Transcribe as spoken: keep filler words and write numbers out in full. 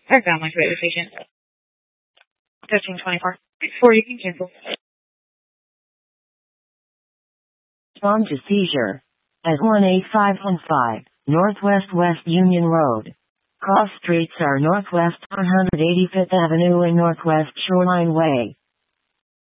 Or down my radio station. fifteen twenty-four. Before you can cancel. Respond to seizure. At one eight five one five, Northwest West Union Road. Cross streets are Northwest one hundred eighty-fifth Avenue and Northwest Shoreline Way.